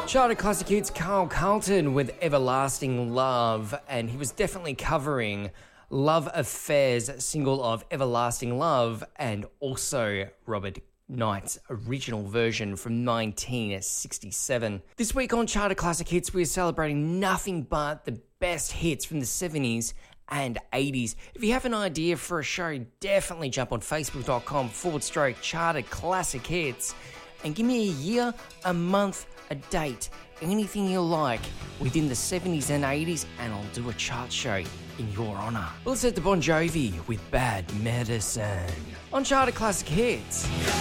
Charted Classic Hits, Carl Carlton with Everlasting Love, and he was definitely covering Love Affair's single of Everlasting Love and also Robert Knight's original version from 1967. This week on Charted Classic Hits, we're celebrating nothing but the best hits from the 70s and 80s. If you have an idea for a show, definitely jump on facebook.com/Charted Classic Hits and give me a year, a month, a date, anything you like within the 70s and 80s, and I'll do a chart show in your honour. Let's head to Bon Jovi with Bad Medicine on Charted Classic Hits.